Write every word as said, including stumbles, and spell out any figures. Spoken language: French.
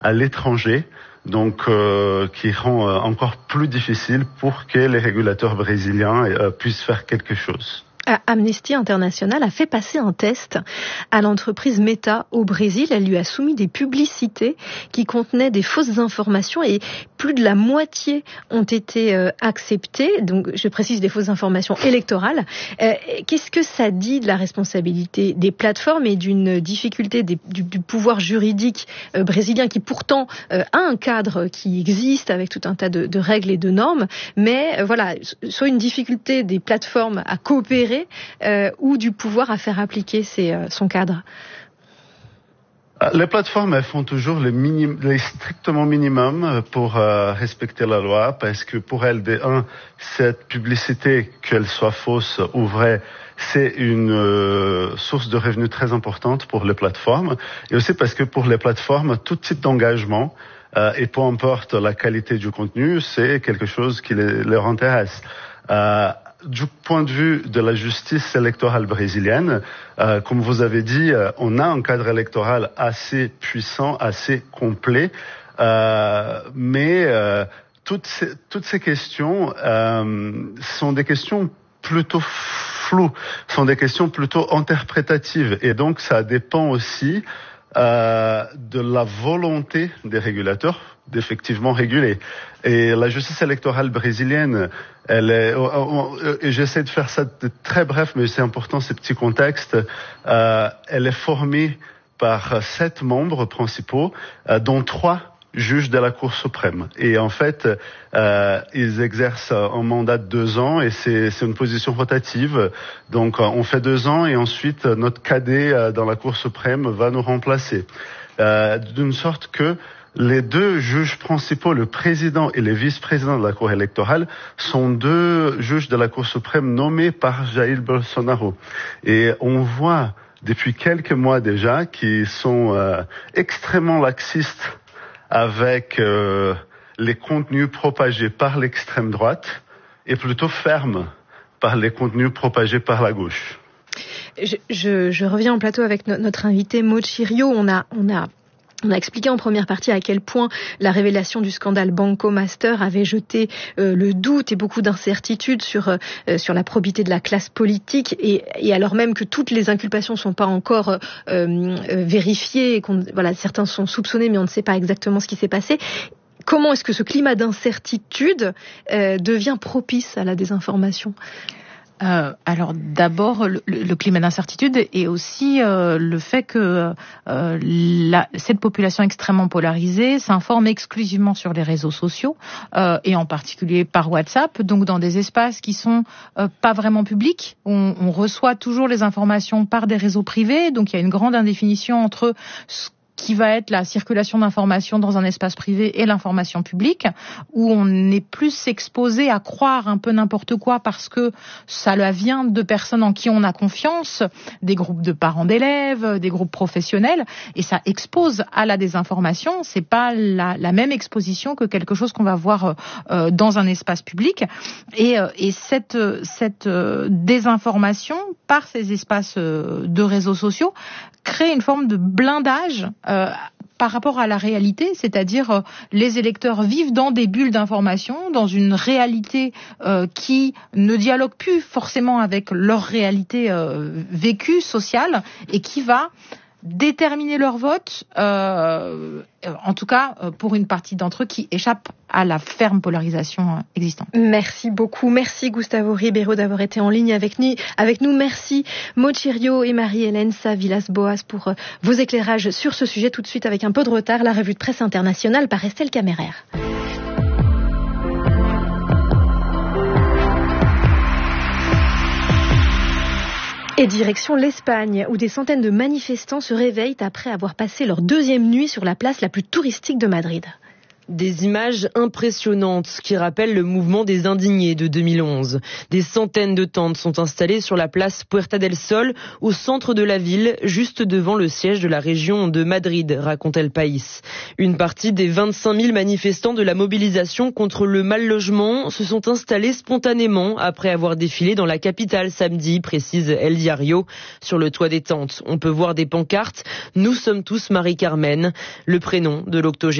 à l'étranger, donc euh, qui rend euh, encore plus difficile pour que les régulateurs brésiliens euh, puissent faire quelque chose. Amnesty International a fait passer un test à l'entreprise Meta au Brésil. Elle lui a soumis des publicités qui contenaient des fausses informations et plus de la moitié ont été euh, acceptées. Donc, je précise des fausses informations électorales. Euh, qu'est-ce que ça dit de la responsabilité des plateformes et d'une difficulté des, du, du pouvoir juridique euh, brésilien qui pourtant euh, a un cadre qui existe avec tout un tas de, de règles et de normes, mais euh, voilà, soit une difficulté des plateformes à coopérer Euh, ou du pouvoir à faire appliquer ses, euh, son cadre? Les plateformes, elles font toujours les, minim, les strictement minimum pour euh, respecter la loi, parce que pour elles, de un, cette publicité, qu'elle soit fausse ou vraie, c'est une euh, source de revenus très importante pour les plateformes, et aussi parce que pour les plateformes, tout type d'engagement, euh, et peu importe la qualité du contenu, c'est quelque chose qui les, leur intéresse. Euh, Du point de vue de la justice électorale brésilienne, euh, comme vous avez dit, euh, on a un cadre électoral assez puissant, assez complet, euh, mais euh, toutes ces, toutes ces questions euh, sont des questions plutôt floues, sont des questions plutôt interprétatives, et donc ça dépend aussi euh, de la volonté des régulateurs d'effectivement réguler. Et la justice électorale brésilienne, elle est, et j'essaie de faire ça très bref, mais c'est important ces petits contextes, euh, elle est formée par sept membres principaux, euh, dont trois juges de la Cour suprême. Et en fait, euh, ils exercent un mandat de deux ans et c'est, c'est une position rotative. Donc on fait deux ans et ensuite notre cadet dans la Cour suprême va nous remplacer. Euh, d'une sorte que les deux juges principaux, le président et le vice-président de la Cour électorale, sont deux juges de la Cour suprême nommés par Jair Bolsonaro. Et on voit depuis quelques mois déjà qu'ils sont euh, extrêmement laxistes avec euh, les contenus propagés par l'extrême droite et plutôt fermes par les contenus propagés par la gauche. Je, je, je reviens en plateau avec no, notre invité Maud Chirio. On a, on a On a expliqué en première partie à quel point la révélation du scandale Banco Master avait jeté euh, le doute et beaucoup d'incertitudes sur euh, sur la probité de la classe politique et, et alors même que toutes les inculpations sont pas encore euh, euh, vérifiées et qu'on, voilà, certains sont soupçonnés mais on ne sait pas exactement ce qui s'est passé. Comment est-ce que ce climat d'incertitude euh, devient propice à la désinformation ? Euh, alors d'abord le, le climat d'incertitude et aussi euh, le fait que euh, la, cette population extrêmement polarisée s'informe exclusivement sur les réseaux sociaux euh, et en particulier par WhatsApp, donc dans des espaces qui sont euh, pas vraiment publics. On, on reçoit toujours les informations par des réseaux privés, donc il y a une grande indéfinition entre ce qui va être la circulation d'informations dans un espace privé et l'information publique, où on est plus exposé à croire un peu n'importe quoi parce que ça vient de personnes en qui on a confiance, des groupes de parents d'élèves, des groupes professionnels, et ça expose à la désinformation. C'est pas la, la même exposition que quelque chose qu'on va voir euh, dans un espace public. Et, euh, et cette, cette euh, désinformation par ces espaces euh, de réseaux sociaux crée une forme de blindage euh, par rapport à la réalité, c'est-à-dire euh, les électeurs vivent dans des bulles d'information, dans une réalité euh, qui ne dialogue plus forcément avec leur réalité euh, vécue, sociale, et qui va déterminer leur vote, euh, en tout cas pour une partie d'entre eux qui échappent à la ferme polarisation existante. Merci beaucoup. Merci Gustavo Ribeiro d'avoir été en ligne avec nous. Avec nous. Merci Maud Chirio et Marie-Hélène Savilas-Boas pour vos éclairages sur ce sujet. Tout de suite, avec un peu de retard, la revue de presse internationale par Estelle Camérer. Et direction l'Espagne, où des centaines de manifestants se réveillent après avoir passé leur deuxième nuit sur la place la plus touristique de Madrid. Des images impressionnantes qui rappellent le mouvement des indignés de deux mille onze. Des centaines de tentes sont installées sur la place Puerta del Sol, au centre de la ville, juste devant le siège de la région de Madrid, raconte El País. Une partie des vingt-cinq mille manifestants de la mobilisation contre le mal-logement se sont installés spontanément après avoir défilé dans la capitale samedi, précise El Diario. Sur le toit des tentes, on peut voir des pancartes « Nous sommes tous Marie-Carmen », le prénom de l'octogénaire